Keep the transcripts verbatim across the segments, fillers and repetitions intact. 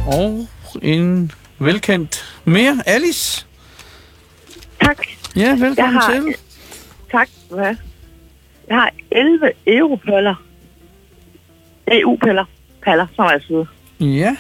Og en velkendt mere, Alice. Tak. Ja, velkommen Jeg har, til. Tak. Hvad? Jeg har elleve europaller. E U-piller. Paller, som er søde. Ja,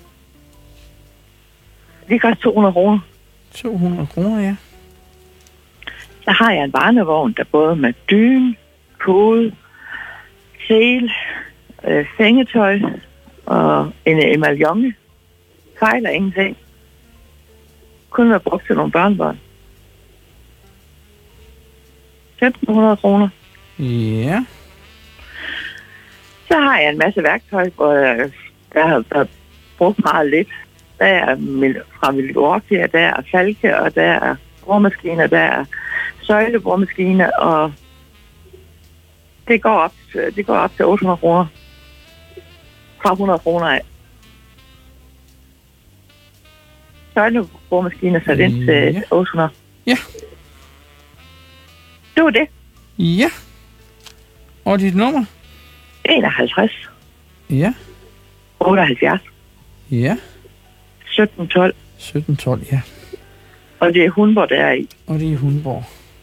De koster to hundrede kroner. to hundrede kroner, ja. Så har jeg en barnevogn, der både med dyne, pude, sele, øh, sengetøj og en emaljonge. Fejler ingenting. Kun være brugt til nogle børnebørn. femten hundrede kroner. Ja, Så har jeg en masse værktøj, hvor jeg, der har været brugt meget lidt. Der er mil- fra Milwaukee, der er falke, og der er boremaskiner, der er søjleboremaskiner, og det går op, det går op til otte hundrede kroner. Fra hundrede kroner af. Søjleboremaskiner sat ind til Ja. otte hundrede. Ja. Det var det. ja. Og dit nummer? enoghalvtreds, Ja, otteoghalvfjerds, ja. sytten tolv, sytten tolv, ja. og det er Hundborg, der er i. Og det er Hundborg.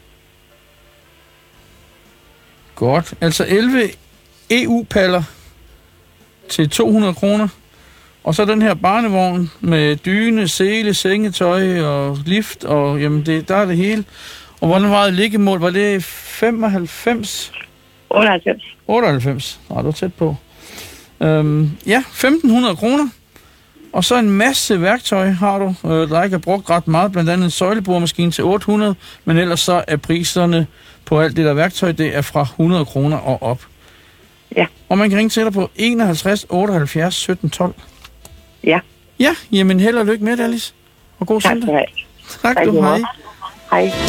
Godt. Altså elleve E U-paller til to hundrede kroner. Og så den her barnevogn med dyne, sele, sengetøj og lift, og jamen det, der er det hele. Og hvordan var det liggemål? Var det femoghalvfems? otteoghalvfems. otteoghalvfems. Nej, du var tæt på. Øhm, ja, femten hundrede kroner. Og så en masse værktøj har du, øh, der ikke er brugt ret meget. Blandt andet en søjleboremaskine til otte hundrede. Men ellers så er priserne på alt det der værktøj, det er fra hundrede kroner og op. Ja. Og man kan ringe til dig på enoghalvtreds otteoghalvfjerds sytten tolv. Ja. Ja, jamen held og lykke med det, Alice. Og god Tak søndag. skal du have. Tak, Tak, du. du Hej. Hej.